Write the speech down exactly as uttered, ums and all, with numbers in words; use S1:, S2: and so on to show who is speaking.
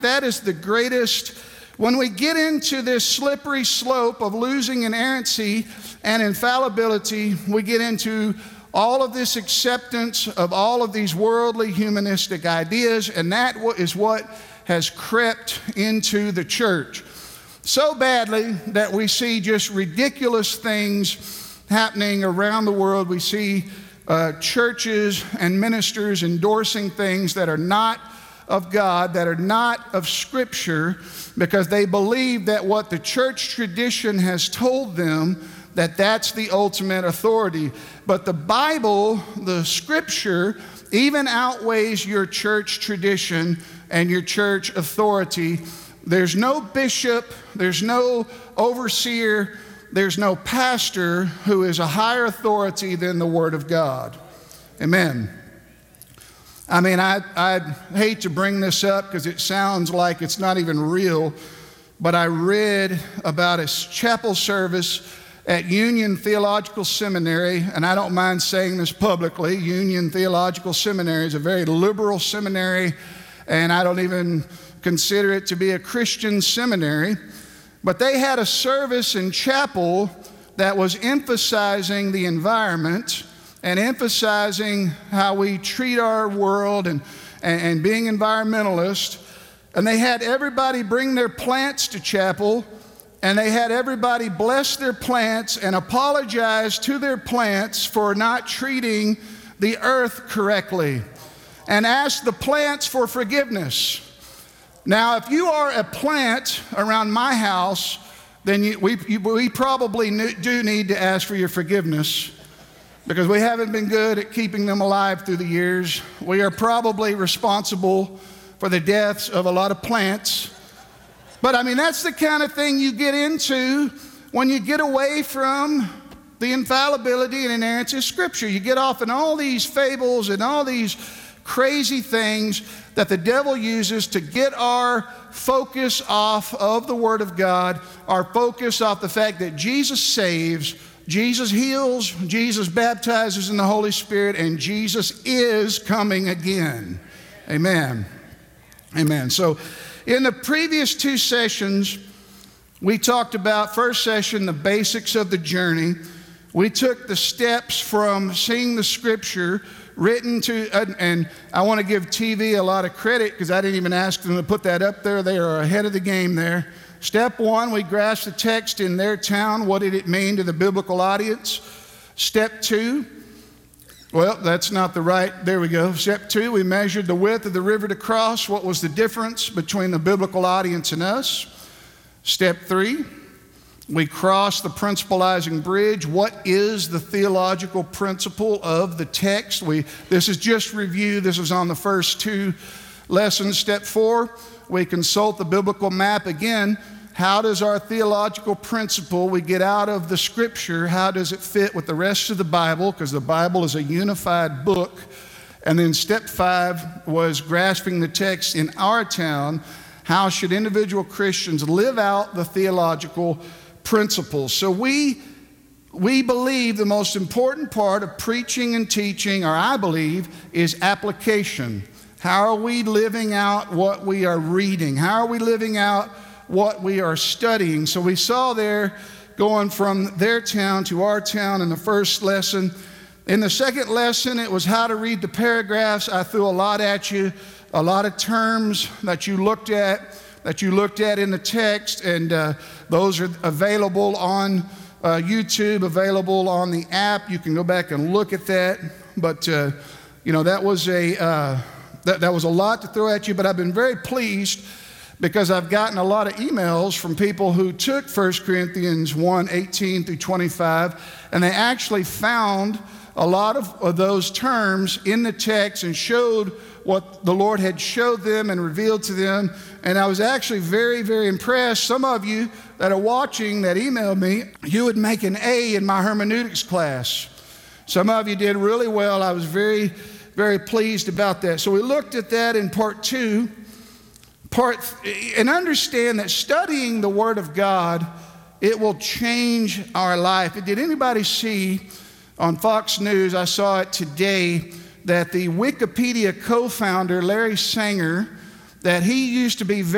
S1: That is the greatest. When we get into this slippery slope of losing inerrancy and infallibility, we get into all of this acceptance of all of these worldly humanistic ideas, and that is what has crept into the church so badly that we see just ridiculous things happening around the world. We see uh, churches and ministers endorsing things that are not of God, that are not of Scripture, because they believe that what the church tradition has told them, that that's the ultimate authority. But the Bible, the Scripture, even outweighs your church tradition and your church authority. There's no bishop, there's no overseer, there's no pastor who is a higher authority than the Word of God. Amen. I mean, I, I hate to bring this up because it sounds like it's not even real, but I read about a chapel service at Union Theological Seminary, and I don't mind saying this publicly. Union Theological Seminary is a very liberal seminary, and I don't even consider it to be a Christian seminary. But they had a service in chapel that was emphasizing the environment and emphasizing how we treat our world and, and, and being environmentalists. And they had everybody bring their plants to chapel, and they had everybody bless their plants and apologize to their plants for not treating the earth correctly, and ask the plants for forgiveness. Now, if you are a plant around my house, then you, we, you, we probably do need to ask for your forgiveness, because we haven't been good at keeping them alive through the years. We are probably responsible for the deaths of a lot of plants. But I mean, that's the kind of thing you get into when you get away from the infallibility and inerrancy of Scripture. You get off in all these fables and all these crazy things that the devil uses to get our focus off of the Word of God, our focus off the fact that Jesus saves, Jesus heals, Jesus baptizes in the Holy Spirit, and Jesus is coming again. Amen. Amen. So in the previous two sessions, we talked about, first session, the basics of the journey. We took the steps from seeing the Scripture written to, uh, and I want to give T V a lot of credit because I didn't even ask them to put that up there. They are ahead of the game there. Step one, we grasped the text in their town. What did it mean to the biblical audience? Step two, well, that's not the right, there we go. Step two, we measured the width of the river to cross. What was the difference between the biblical audience and us? Step three, we crossed the principalizing bridge. What is the theological principle of the text? We, this is just review. This was on the first two lessons. Step four, we consult the biblical map again. How does our theological principle we get out of the Scripture, how does it fit with the rest of the Bible? Because the Bible is a unified book. And then step five was grasping the text in our town. How should individual Christians live out the theological principles? So we, we believe the most important part of preaching and teaching, or I believe, is application. How are we living out what we are reading? How are we living out what we are studying? So we saw there going from their town to our town in the first lesson. In the second lesson, it was how to read the paragraphs. I threw a lot at you, a lot of terms that you looked at, that you looked at in the text, and uh, those are available on uh, YouTube, available on the app. You can go back and look at that. But, uh, you know, that was a... Uh, That, that was a lot to throw at you, but I've been very pleased because I've gotten a lot of emails from people who took First Corinthians one, eighteen through twenty-five, and they actually found a lot of, of those terms in the text and showed what the Lord had showed them and revealed to them. And I was actually very, very impressed. Some of you that are watching that emailed me, you would make an A in my hermeneutics class. Some of you did really well. I was very Very pleased about that. So we looked at that in part two. Part th- and understand that studying the Word of God, it will change our life. Did anybody see on Fox News, I saw it today, that the Wikipedia co-founder, Larry Sanger, that he used to be very